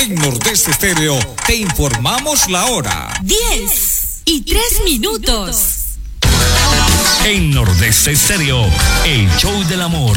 En Nordeste Estéreo te informamos la hora. 10:03. En Nordeste Estéreo, el show del amor.